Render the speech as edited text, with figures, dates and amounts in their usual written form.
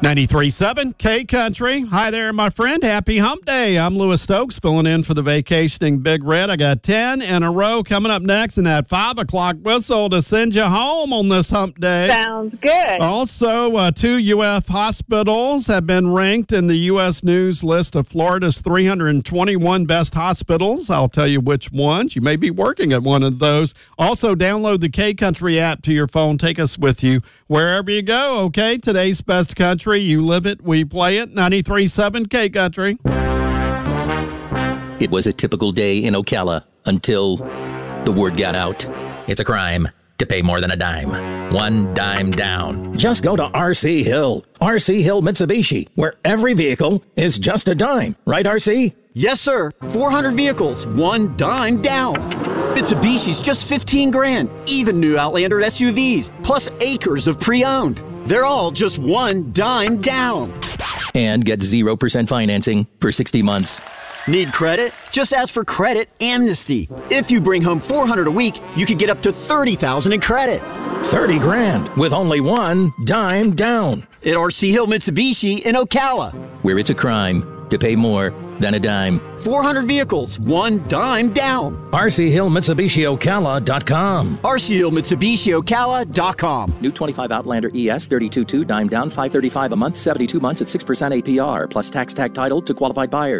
93.7 K Country. Hi there, my friend. Happy Hump Day. I'm Lewis Stokes, filling in for the vacationing Big Red. I got 10 in a row coming up next, and that 5 o'clock whistle to send you home on this Hump Day. Sounds good. Also, 2 UF hospitals have been ranked in the U.S. News list of Florida's 321 best hospitals. I'll tell you which ones. You may be working at one of those. Also, download the K Country app to your phone. Take us with you wherever you go, okay? Today's best country. You live it, we play it. 93.7 K Country. It was a typical day in Ocala until the word got out. It's a crime to pay more than a dime. One dime down. Just go to RC Hill. RC Hill Mitsubishi, where every vehicle is just a dime. Right, RC? Yes, sir. 400 vehicles, one dime down. Mitsubishi's just 15 grand. Even new Outlander SUVs, plus acres of pre-owned. They're all just one dime down. And get 0% financing for 60 months. Need credit? Just ask for Credit Amnesty. If you bring home $400 a week, you could get up to $30,000 in credit. 30 grand with only one dime down. At RC Hill Mitsubishi in Ocala. Where it's a crime to pay more than a dime. 400 vehicles, one dime down. RCHillMitsubishiOcala.com. RCHillMitsubishiOcala.com. New 25 Outlander ES 32.2 dime down, $535 a month, 72 months at 6% APR, plus tax tag title to qualified buyers.